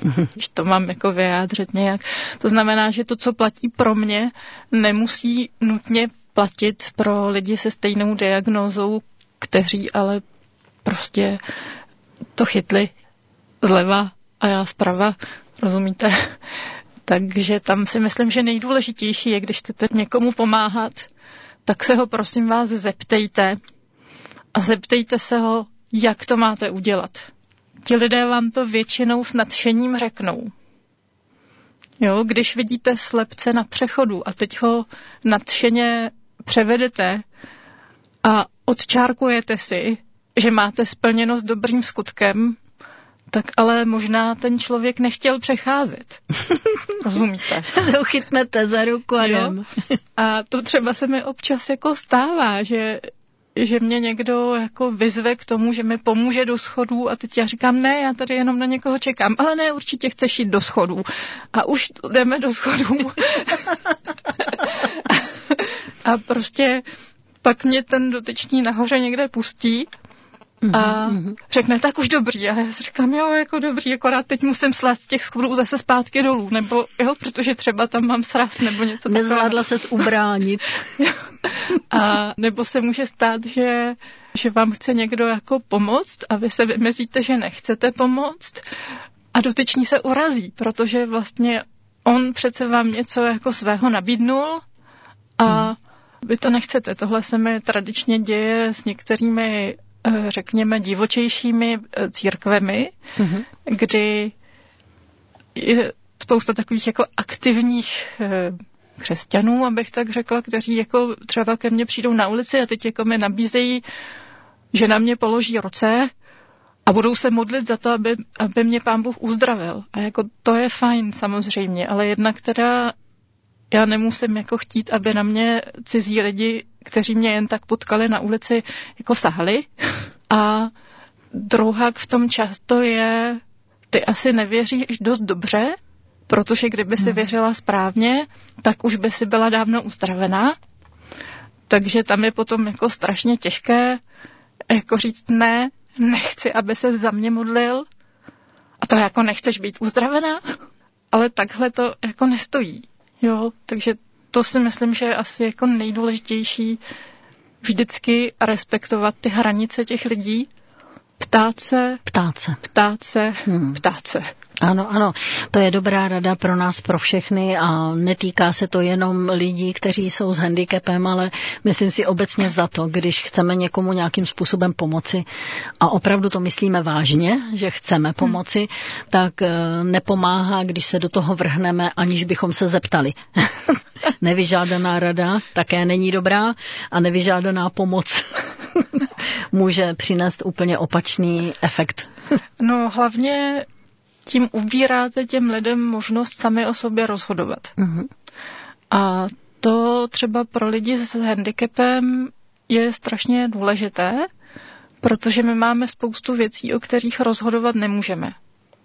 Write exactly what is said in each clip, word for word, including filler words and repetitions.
když to mám jako vyjádřit nějak. To znamená, že to, co platí pro mě, nemusí nutně platit pro lidi se stejnou diagnózou, kteří ale prostě to chytli zleva a já zprava, rozumíte? Takže tam si myslím, že nejdůležitější je, když chcete někomu pomáhat, tak se ho prosím vás zeptejte a zeptejte se ho, jak to máte udělat. Ti lidé vám to většinou s nadšením řeknou. Jo, když vidíte slepce na přechodu a teď ho nadšeně převedete a odčárkujete si, že máte splněno s dobrým skutkem, tak ale možná ten člověk nechtěl přecházet. Rozumíte? To chytnete za ruku a jdem. A to třeba se mi občas jako stává, že, že mě někdo jako vyzve k tomu, že mi pomůže do schodů a teď já říkám, ne, já tady jenom na někoho čekám, ale ne, určitě chceš jít do schodů. A už jdeme do schodů. a, a prostě pak mě ten dotyčný nahoře někde pustí a řekne, tak už dobrý. A já si říkám, jo, jako dobrý, akorát teď musím slézt z těch schodů zase zpátky dolů, nebo jo, protože třeba tam mám sraz, nebo něco takového. Nezvládla ses ubránit. A nebo se může stát, že, že vám chce někdo jako pomoct a vy se vymezíte, že nechcete pomoct a dotyčný se urazí, protože vlastně on přece vám něco jako svého nabídnul a vy to nechcete. Tohle se mi tradičně děje s některými, řekněme, divočejšími církvemi, mm-hmm. kdy je spousta takových jako aktivních křesťanů, abych tak řekla, kteří jako třeba ke mně přijdou na ulici a teď jako mi nabízejí, že na mě položí ruce a budou se modlit za to, aby, aby mě Pán Bůh uzdravil. A jako to je fajn samozřejmě, ale jednak teda já nemusím jako chtít, aby na mě cizí lidi, kteří mě jen tak potkali na ulici, jako sahli. A druhák v tom často je, ty asi nevěříš dost dobře, protože kdyby si věřila správně, tak už by si byla dávno uzdravená. Takže tam je potom jako strašně těžké jako říct ne, nechci, aby se za mě modlil. A to jako nechceš být uzdravená? Ale takhle to jako nestojí. Jo, takže to si myslím, že je asi jako nejdůležitější vždycky respektovat ty hranice těch lidí. Ptát se, ptát se, ptát se, hmm. ptát se. Ano, ano, to je dobrá rada pro nás, pro všechny a netýká se to jenom lidí, kteří jsou s handicapem, ale myslím si obecně vzato, když chceme někomu nějakým způsobem pomoci a opravdu to myslíme vážně, že chceme pomoci, hmm. tak nepomáhá, když se do toho vrhneme, aniž bychom se zeptali. Nevyžádaná rada také není dobrá a nevyžádaná pomoc může přinést úplně opačný efekt. No hlavně tím ubíráte těm lidem možnost sami o sobě rozhodovat. Mm-hmm. A to třeba pro lidi s handicapem je strašně důležité, protože my máme spoustu věcí, o kterých rozhodovat nemůžeme.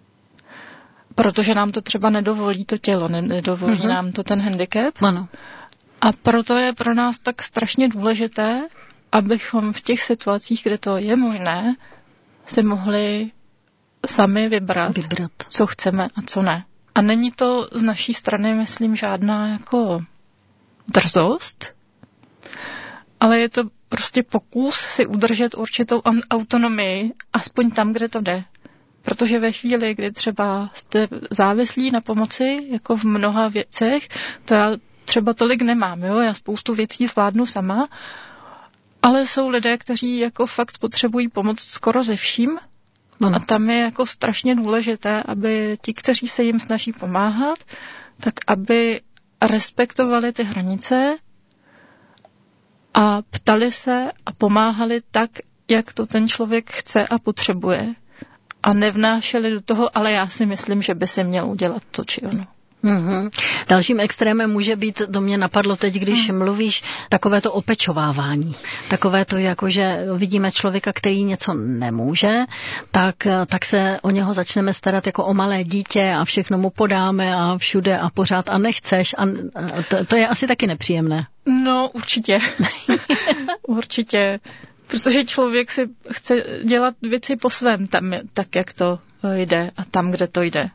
Protože nám to třeba nedovolí to tělo, nedovolí mm-hmm. nám to ten handicap. Ano. A proto je pro nás tak strašně důležité, abychom v těch situacích, kde to je možné, si mohli sami vybrat, vybrat, co chceme a co ne. A není to z naší strany, myslím, žádná jako drzost, ale je to prostě pokus si udržet určitou autonomii, aspoň tam, kde to jde. Protože ve chvíli, kdy třeba jste závislí na pomoci, jako v mnoha věcech, to já třeba tolik nemám, jo? Já spoustu věcí zvládnu sama, ale jsou lidé, kteří jako fakt potřebují pomoc skoro ze vším. No. A tam je jako strašně důležité, aby ti, kteří se jim snaží pomáhat, tak aby respektovali ty hranice a ptali se a pomáhali tak, jak to ten člověk chce a potřebuje. A nevnášeli do toho, ale já si myslím, že by si měl udělat to či ono. Mm-hmm. Dalším extrémem může být, to mě napadlo teď, když mm. mluvíš, takové to opečovávání. Takové to, jako že vidíme člověka, který něco nemůže, tak, tak se o něho začneme starat jako o malé dítě a všechno mu podáme a všude a pořád a nechceš. A to, to je asi taky nepříjemné. No, určitě. Určitě. Protože člověk si chce dělat věci po svém, tam, tak jak to jde a tam, kde to jde.